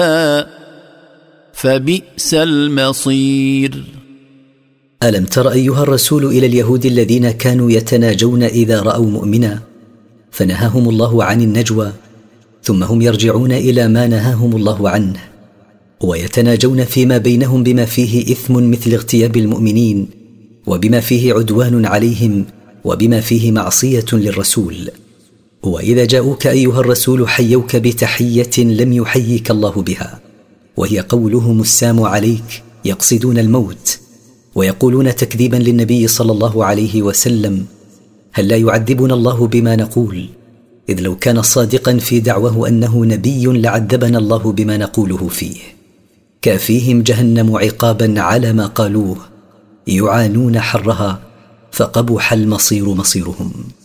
فبئس المصير. ألم تر أيها الرسول إلى اليهود الذين كانوا يتناجون إذا رأوا مؤمنا فنهاهم الله عن النجوى، ثم هم يرجعون إلى ما نهاهم الله عنه، ويتناجون فيما بينهم بما فيه إثم مثل اغتياب المؤمنين، وبما فيه عدوان عليهم، وبما فيه معصية للرسول. وإذا جاءوك أيها الرسول حيوك بتحية لم يحييك الله بها، وهي قولهم السام عليك، يقصدون الموت، ويقولون تكذيبا للنبي صلى الله عليه وسلم: هل لا يعذبنا الله بما نقول؟ إذ لو كان صادقا في دعوه أنه نبي لعذبنا الله بما نقوله فيه. كافيهم جهنم عقابا على ما قالوه، يعانون حرها، فقبح المصير مصيرهم.